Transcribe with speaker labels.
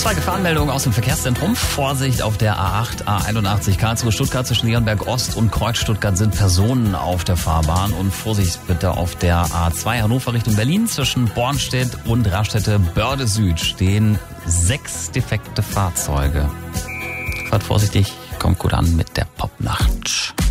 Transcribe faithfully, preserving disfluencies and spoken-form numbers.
Speaker 1: Zwei Gefahrenmeldungen aus dem Verkehrszentrum. Vorsicht auf der A acht, A einundachtzig Karlsruhe, Stuttgart zwischen Ehrenberg Ost und Kreuz Stuttgart sind Personen auf der Fahrbahn. Und Vorsicht bitte auf der A zwei Hannover Richtung Berlin zwischen Bornstedt und Raststätte Börde Süd stehen sechs defekte Fahrzeuge. Fahrt vorsichtig, kommt gut an mit der Popnacht.